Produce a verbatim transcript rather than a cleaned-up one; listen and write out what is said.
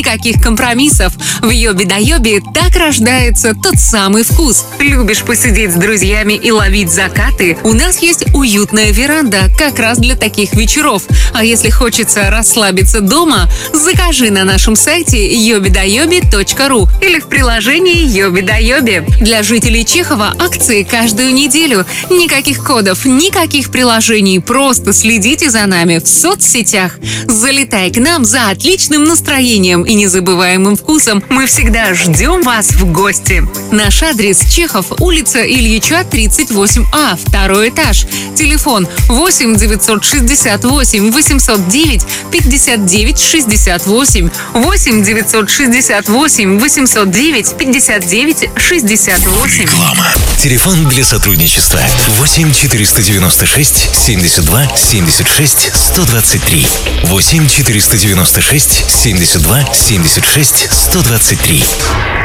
Никаких компромиссов. В Йоби да Йоби так рождается тот самый вкус. Любишь посидеть с друзьями и ловить закаты? У нас есть уютная веранда как раз для таких вечеров. А если хочется расслабиться дома, закажи на нашем сайте йоби да йоби точка ру или в приложении Йоби да Йоби. Для жителей Чехова акции каждую неделю. Никаких кодов, никаких приложений. Просто следите за нами в соцсетях. Залетай к нам за отличным настроением и незабываемым вкусом. Мы всегда ждем вас в гости. Наш адрес: Чехов, улица Ильича, тридцать восемь А, второй этаж. Телефон восемь девятьсот шестьдесят восемь восемьсот девять пятьдесят девять шестьдесят восемь, восемь девятьсот шестьдесят восемь восемьсот девять пятьдесят девять шестьдесят восемь. Реклама. Телефон для сотрудничества восемь четыреста девяносто шесть семьдесят два семьдесят шесть сто двадцать три. восемь четыреста девяносто шесть семьдесят два семьдесят шесть сто двадцать три.